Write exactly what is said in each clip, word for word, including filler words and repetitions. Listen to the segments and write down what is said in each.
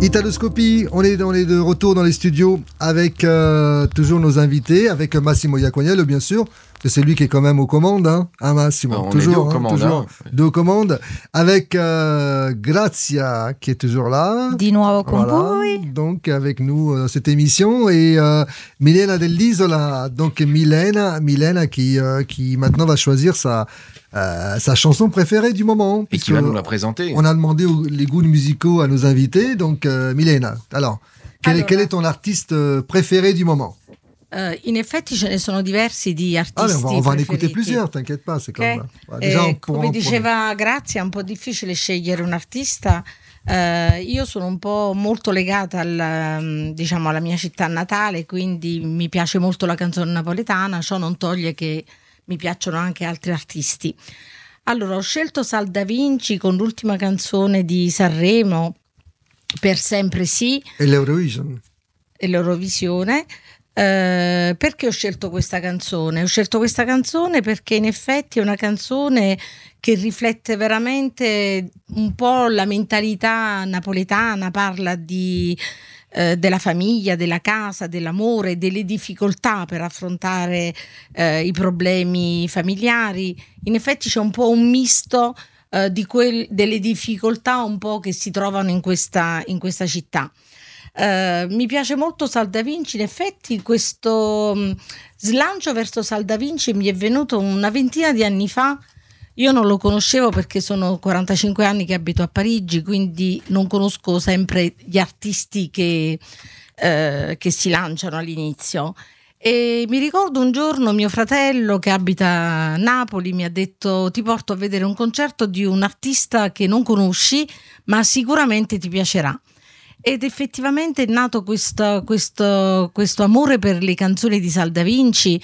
Italoscopie, on est, on est de retour dans les studios avec euh, toujours nos invités, avec Massimo Iacognello bien sûr, c'est lui qui est quand même aux commandes, hein, hein Massimo, on toujours, est deux aux hein, commandes, toujours hein. deux aux commandes, avec euh, Grazia qui est toujours là. Di nuovo con voilà, voi. donc avec nous dans cette émission, et euh, Milena dell'Isola, donc Milena, Milena qui, euh, qui maintenant va choisir sa... Euh, sa chanson préférée du moment. Et qui va nous la présenter. On a demandé les goûts musicaux à nos invités. Donc, euh, Milena, alors, quel, allora, est, quel est ton artiste préféré du moment? Uh, in effetti ce ne sono diversi di artisti ah, on va, on va en écouter preferiti. plusieurs, t'inquiète pas. C'est Okay. comme, bah, déjà, eh, on pourra, come on diceva Grazia, è un po' difficile scegliere un artista. Uh, io sono un po' molto legata al, diciamo, alla mia città natale, quindi mi piace molto la canzone napoletana. Ciò non toglie che mi piacciono anche altri artisti. Allora, ho scelto Sal Da Vinci con l'ultima canzone di Sanremo, Per sempre sì, e l'Eurovision e l'Eurovisione. Uh, perché ho scelto questa canzone? Ho scelto questa canzone perché in effetti è una canzone che riflette veramente un po' la mentalità napoletana, parla di Uh, della famiglia, della casa, dell'amore, delle difficoltà per affrontare uh, i problemi familiari. In effetti c'è un po' un misto uh, di quel, delle difficoltà un po' che si trovano in questa, in questa città. Uh, mi piace molto Sal Da Vinci, in effetti questo um, slancio verso Sal Da Vinci mi è venuto una ventina di anni fa. Io non lo conoscevo perché sono quarantacinque anni che abito a Parigi, quindi non conosco sempre gli artisti che, eh, che si lanciano all'inizio. E mi ricordo un giorno mio fratello che abita a Napoli mi ha detto: ti porto a vedere un concerto di un artista che non conosci, ma sicuramente ti piacerà. Ed effettivamente è nato questo, questo, questo amore per le canzoni di Sal Da Vinci.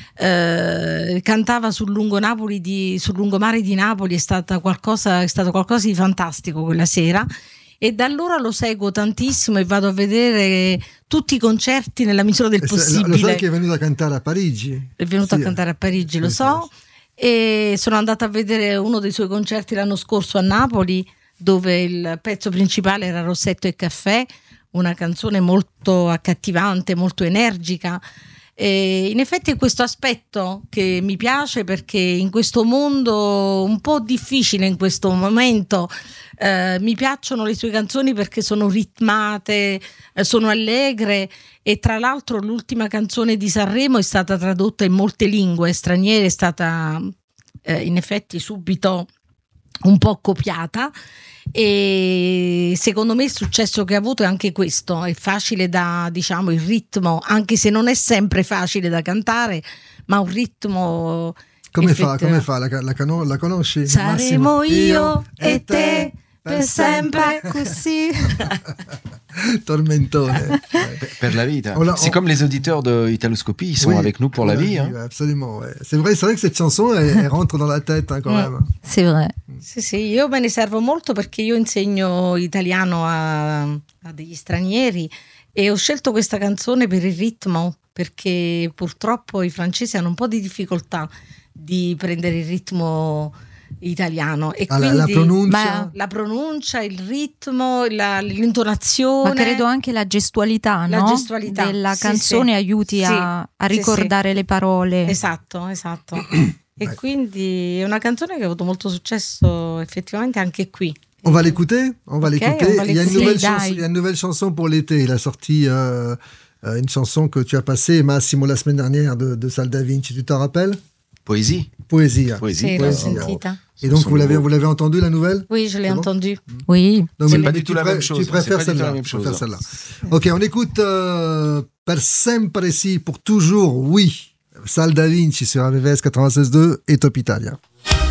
Eh, cantava sul lungo Napoli di, sul lungomare di Napoli, è stata qualcosa, è stato qualcosa di fantastico quella sera, e da allora lo seguo tantissimo e vado a vedere tutti i concerti nella misura del possibile. Lo sai che è venuto a cantare a Parigi? È venuto sì, a cantare a Parigi, lo sì, so, sì. E sono andata a vedere uno dei suoi concerti l'anno scorso a Napoli, dove il pezzo principale era Rossetto e Caffè, una canzone molto accattivante, molto energica. E in effetti è questo aspetto che mi piace, perché in questo mondo un po' difficile, in questo momento, eh, mi piacciono le sue canzoni perché sono ritmate, eh, sono allegre, e tra l'altro l'ultima canzone di Sanremo è stata tradotta in molte lingue straniere, è stata eh, in effetti subito un po' copiata, e secondo me il successo che ha avuto è anche questo. È facile da, diciamo, il ritmo, anche se non è sempre facile da cantare, ma un ritmo come fa, come fa? La, la, la conosci? Saremo io e te per sempre così. Tormentone. Per la vita. On c'est on... comme les auditeurs de Italoscopie, ils sont oui, avec nous pour la vie. Hein. Oui, absolument. Ouais. C'est vrai, c'est vrai que cette chanson, elle, elle rentre dans la tête hein, quand mm. même. C'est vrai. Sì, sì, io me ne servo molto perché io insegno italiano a, a degli stranieri, e ho scelto questa canzone per il ritmo, perché purtroppo i francesi hanno un po' di difficoltà di prendere il ritmo italiano, e ah, quindi la, la, pronuncia. Ma la pronuncia, il ritmo, la, l'intonazione, ma credo anche la gestualità, la no? gestualità della sì, canzone sì. aiuti sì, a, a ricordare sì, le parole. Esatto, esatto. E quindi è una canzone che ha avuto molto successo effettivamente anche qui. On va l'écouter, on va okay, l'écouter. On va il, y a une sì, nouvelle chanson, il y a une nouvelle chanson pour l'été. Il a sorti euh, une chanson que tu as passée, Massimo, la semaine dernière de, de Sal Da Vinci. Tu t'en rappelles? Poésie. Poésie. Poésie. Sì, l'ho sentita. Et donc vous l'avez, vous l'avez entendu la nouvelle? Oui, je l'ai entendue. Bon Oui. Donc, c'est mais, pas mais du tout tu la pré- même chose. Tu préfères c'est pas celle-là, du tout la même chose. celle-là. Ok, on écoute euh, Per sempre sì, pour toujours, oui. Sal Da Vinci sur A V V S quatre-vingt-seize deux et Top Italia.